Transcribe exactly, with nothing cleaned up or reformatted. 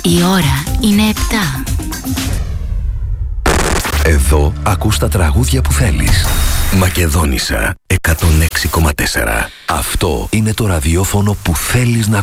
Η ώρα είναι επτά. Εδώ ακούς τα τραγούδια που θέλεις. Μακεδόνισσα εκατόν έξι κόμμα τέσσερα. Αυτό είναι το ραδιόφωνο που θέλεις να